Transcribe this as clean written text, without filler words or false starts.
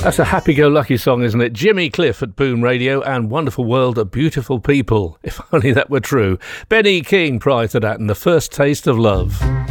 That's a happy-go-lucky song, isn't it? Jimmy Cliff at Boom Radio and Wonderful World of Beautiful People. If only that were true. Benny King prior to that and The First Taste of Love.